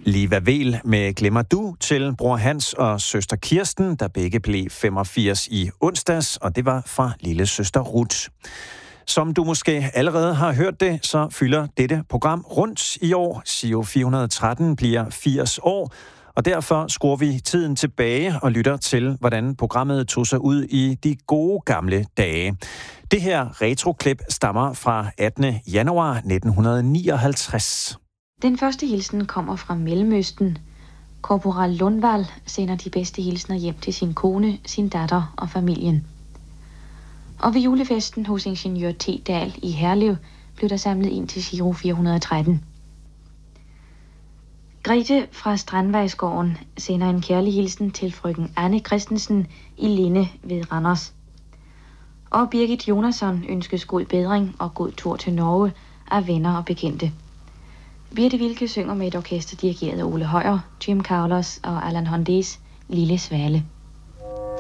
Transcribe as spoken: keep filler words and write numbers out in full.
Liva Vel med Glemmer du til bror Hans og søster Kirsten, der begge blev femogfirs i onsdags, og det var fra lille søster Ruth. Som du måske allerede har hørt det, så fylder dette program rundt i år. Giro fire hundrede og tretten bliver firs år, og derfor skruer vi tiden tilbage og lytter til, hvordan programmet tog sig ud i de gode gamle dage. Det her retroklip stammer fra attende januar nitten nioghalvtreds. Den første hilsen kommer fra Mellemøsten. Korporal Lundvald sender de bedste hilsner hjem til sin kone, sin datter og familien. Og ved julefesten hos ingeniør T. Dahl i Herlev blev der samlet ind til Giro fire hundrede og tretten. Grete fra Strandvejsgården sender en kærlig hilsen til frøken Anne Christensen i Linde ved Randers. Og Birgit Jonasson ønskes god bedring og god tur til Norge af venner og bekendte. Birte Wilke synger med et orkester dirigeret af Ole Højer, Jim Carlos og Allan Hondes Lille Svale.